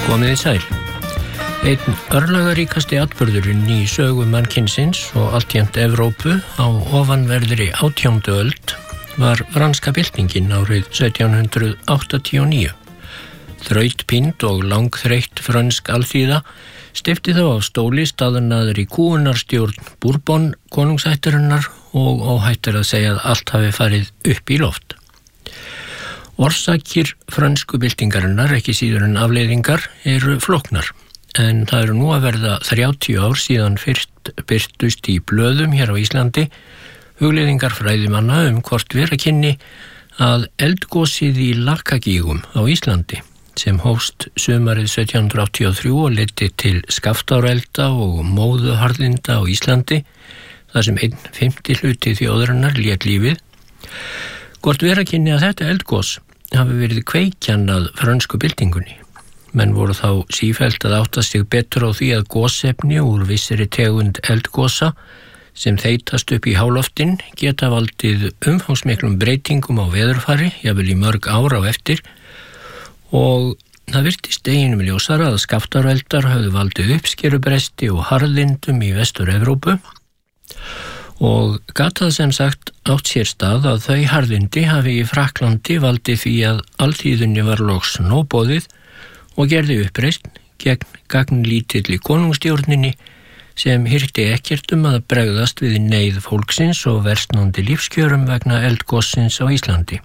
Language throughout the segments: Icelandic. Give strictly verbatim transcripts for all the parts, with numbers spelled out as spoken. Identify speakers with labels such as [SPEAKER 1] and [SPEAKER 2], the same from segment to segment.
[SPEAKER 1] Komiði sæl. Einn örlagaríkasti atburðurinn í sögu mannkynsins og alltjent Evrópu á ofanverðri átjándu öld var franska byltingin árið sautján hundrað áttatíu og níu. Þrautpínd og langþreytt frönsk alþýða steypti þá á stóli staðnaður í kúgunarstjórn Bourbon konungsættarinnar og óhætt er að segja að allt hafi farið upp í loft. Orsakir frönsku byltingarinnar, ekki síður en afleiðingar, eru flóknar, en það eru nú að verða þrjátíu ár síðan fyrst birtust í blöðum hér á Íslandi hugleiðingar fræðimanna um hvort vera kynni að eldgosið í Lakagígum á Íslandi, sem hófst sumarið sautján hundrað áttatíu og þrjú og leiddi til skaftárelda og móðuharðinda á Íslandi, þar sem einn fimmti hluti þjóðarinnar lét lífið. Hvort vera kynni að þetta eldgos hafi verið kveikjan að frönsku byltingunni. Menn voru þá sífellt að átta sig betur á því að gosefni úr vissri tegund eldgosa sem þeytast upp í háloftin geta valdið umfangsmiklum breytingum á veðurfari, jafnvel í mörg ár á eftir, og það virtist deginum ljósara að skaftáreldar höfðu valdið uppskerubresti og harðindum í Vestur-Evrópu og gat það sem sagt átt sér stað að þau harðindi hafi í Frakklandi valdið því að alþýðunni var loks nóboðið og gerði uppreisn gegn gagnlítilli konungsstjórninni sem hirti ekkert um að bregðast við neyð fólksins og versnandi lífskjörum vegna eldgossins á Íslandi.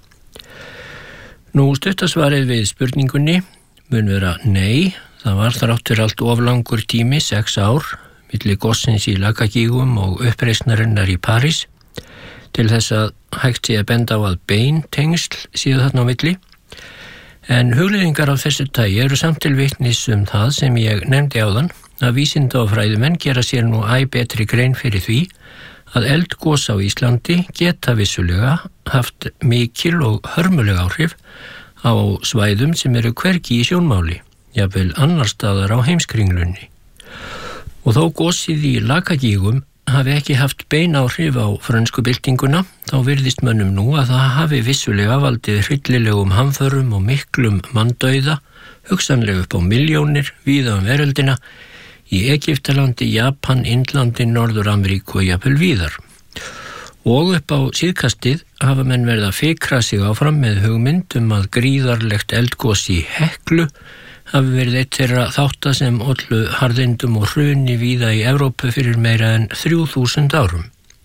[SPEAKER 1] Nú stuttasvarið við spurningunni mun vera nei, það var þráttur allt oflangur tími, sex ár, milli gossins í Lakagígum og uppreisnarinnar í París, til þess að hægt sé að benda á að bein tengsl síðu þarna á milli. En hugleiðingar af þessu tagi eru samt til vitnis um það sem ég nefndi áðan, að vísinda og fræðimenn gera sér nú æ betri grein fyrir því að eldgos á Íslandi geta vissulega haft mikil og hörmuleg áhrif á svæðum sem eru hvergi í sjónmáli, jafnvel annar staðar á heimskringlunni. Og þó gosið í Lakagígum hafi ekki haft bein áhrif á frönsku byltinguna, þá virðist mönnum nú að það hafi vissulega valdið hryllilegum hamförum og miklum manndauða, hugsanlega upp á milljónir víða um veröldina, í Egyptalandi, Japan, Indlandi, Norður-Ameríku og jafnvel víðar. Og upp á síðkastið hafa menn verið að fikra sig áfram með hugmynd um að gríðarlegt eldgos í Heklu hafi verið eitt þeirra þátta sem ollu harðindum og hruni víða í Evrópu fyrir meira en þrjú þúsund árum.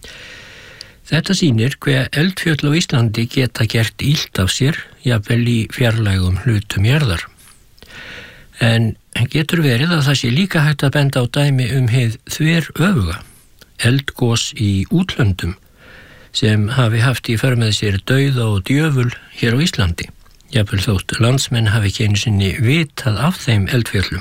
[SPEAKER 1] Þetta sýnir hve eldfjöll á Íslandi geta gert illt af sér, jafnvel í fjarlægum hlutum jarðar. En getur verið að það sé líka hægt að benda á dæmi um hið þver öfuga, eldgos í útlöndum, sem hafi haft í för með sér dauða og djöful hér á Íslandi, jafnvel þótt landsmenn hafi ekki einu sinni vitað af þeim eldfjöllum.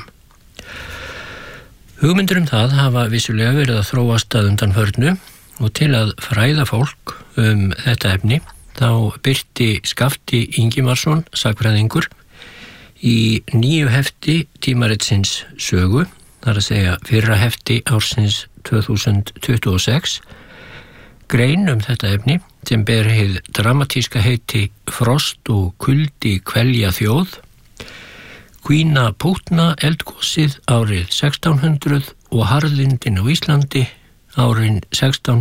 [SPEAKER 1] Hugmyndir um það hafa vissulega verið að þróast að undanförnu og til að fræða fólk um þetta efni, þá birti Skafti Ingimarsson, sagnfræðingur, í nýju hefti tímaritsins sögu, þar að segja fyrra hefti ársins tvö þúsund tuttugu og sex, grein um þetta efni sem ber hið dramatíska heiti Frost og kuldi kvelja þjóð, Kvína Pútna eldgosið árið sextán hundruð og harðindin á Íslandi árin sextán